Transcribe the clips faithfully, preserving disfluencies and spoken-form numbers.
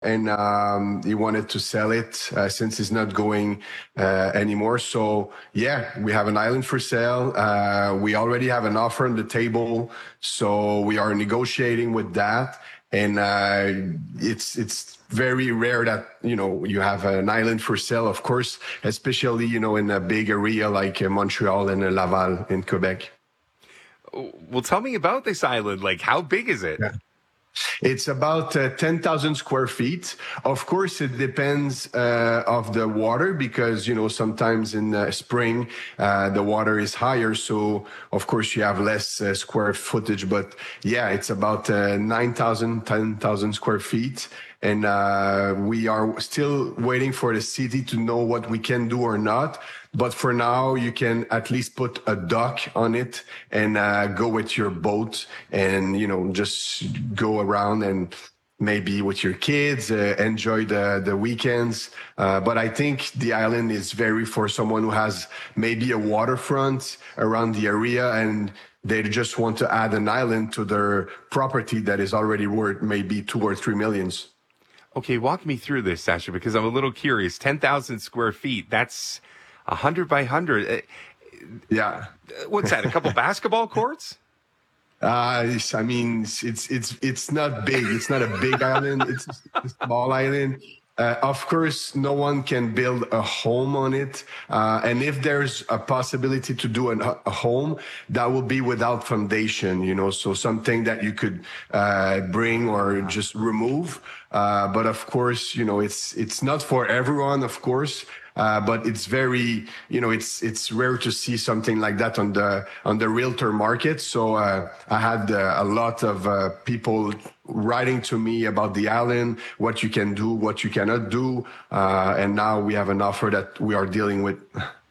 and um, he wanted to sell it uh, since he's not going uh, anymore. So yeah, we have an island for sale. Uh, we already have an offer on the table, so we are negotiating with that. And uh, it's it's very rare that, you know, you have an island for sale, of course, especially, you know, in a big area like uh, Montreal and uh, Laval in Quebec. Well, tell me about this island. Like, how big is it? Yeah. It's about uh, ten thousand square feet. Of course, it depends uh, of the water because, you know, sometimes in the spring, uh, the water is higher. So, of course, you have less uh, square footage. But yeah, it's about uh, nine thousand, ten thousand square feet. And uh, we are still waiting for the city to know what we can do or not. But for now, you can at least put a dock on it and uh, go with your boat and, you know, just go around and maybe with your kids, uh, enjoy the, the weekends. Uh, but I think the island is very for someone who has maybe a waterfront around the area and they just want to add an island to their property that is already worth maybe two or three millions. Okay, walk me through this, Sasha, because I'm a little curious. ten thousand square feet, that's one hundred by one hundred. Yeah. What's that, a couple basketball courts? Uh, I mean, it's it's it's not big. It's not a big island. It's a small island. Uh, of course, no one can build a home on it. Uh, and if there's a possibility to do an, a home, that will be without foundation, you know, so something that you could uh, bring or just remove. Uh, but of course, you know, it's it's not for everyone, of course. Uh, but it's very, you know, it's it's rare to see something like that on the on the realtor market. So uh, I had uh, a lot of uh, people writing to me about the island, what you can do, what you cannot do, uh, and now we have an offer that we are dealing with.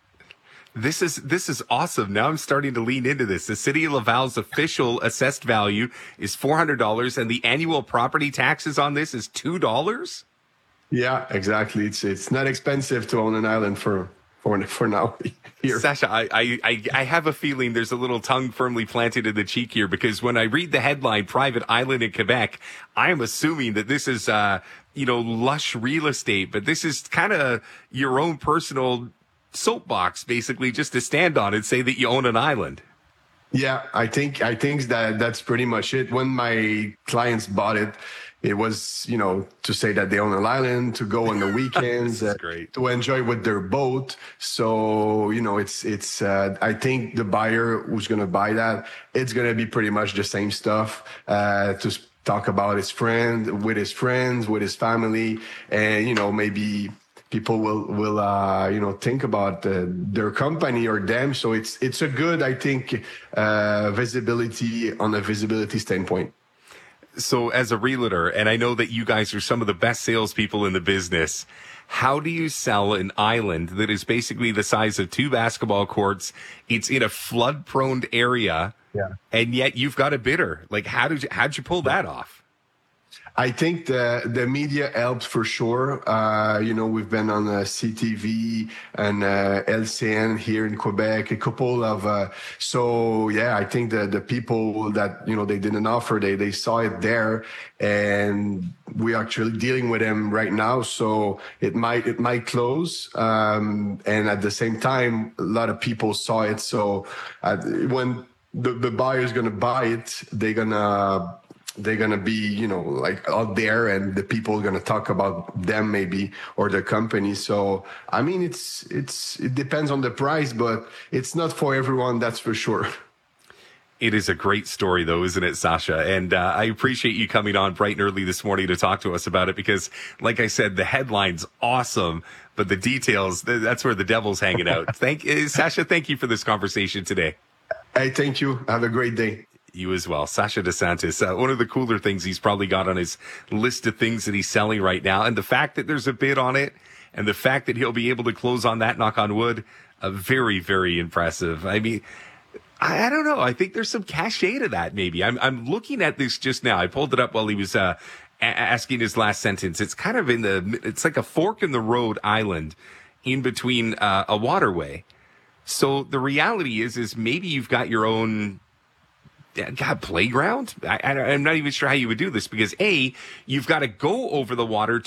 This is this is awesome. Now I'm starting to lean into this. The City of Laval's official assessed value is four hundred dollars, and the annual property taxes on this is two dollars. Yeah, exactly. It's it's not expensive to own an island for for for now. Here. Sasha, I, I I have a feeling there's a little tongue firmly planted in the cheek here because when I read the headline "Private Island in Quebec," I am assuming that this is uh you know lush real estate, but this is kind of your own personal soapbox, basically, just to stand on and say that you own an island. Yeah, I think I think that that's pretty much it. When my clients bought it, it was, you know, to say that they own an island, to go on the weekends, uh, to enjoy with their boat. So, you know, it's, it's, uh, I think the buyer who's going to buy that, it's going to be pretty much the same stuff, uh, to talk about his friend, with his friends, with his family. And, you know, maybe people will, will, uh, you know, think about uh, their company or them. So it's, it's a good, I think, uh, visibility on a visibility standpoint. So as a realtor, and I know that you guys are some of the best salespeople in the business, how do you sell an island that is basically the size of two basketball courts? It's in a flood-prone area, yeah, and yet you've got a bidder. Like, how did you, how'd you pull that off? I think the the media helped for sure. Uh, you know, we've been on uh, C T V and uh, L C N here in Quebec, a couple of. Uh, so yeah, I think the the people that, you know, they did an offer, they they saw it there, and we're actually dealing with them right now. So it might it might close, um, and at the same time, a lot of people saw it. So uh, when the the buyer is gonna buy it, they're gonna. They're going to be, you know, like out there and the people are going to talk about them maybe or the company. So, I mean, it's, it's, it depends on the price, but it's not for everyone. That's for sure. It is a great story though, isn't it, Sasha? And uh, I appreciate you coming on bright and early this morning to talk to us about it because, like I said, the headline's awesome, but the details, that's where the devil's hanging out. Thank uh, Sasha, thank you for this conversation today. Hey, thank you. Have a great day. You as well. Sasha DeSantis, uh, one of the cooler things he's probably got on his list of things that he's selling right now. And the fact that there's a bid on it and the fact that he'll be able to close on that, knock on wood, uh, very, very impressive. I mean, I, I don't know. I think there's some cachet to that maybe. I'm, I'm looking at this just now. I pulled it up while he was uh, a- asking his last sentence. It's kind of in the, it's like a fork in the road island in between uh, a waterway. So the reality is, is maybe you've got your own God, playground? I, I, I'm not even sure how you would do this because A, you've got to go over the water